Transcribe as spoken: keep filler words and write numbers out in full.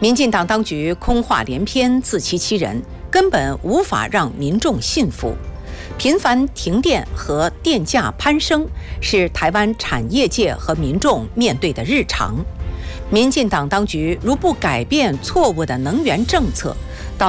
民进党当局空话连篇，自欺欺人，根本无法让民众信服。频繁停电和电价攀升是台湾产业界和民众面对的日常。民进党当局如不改变错误的能源政策，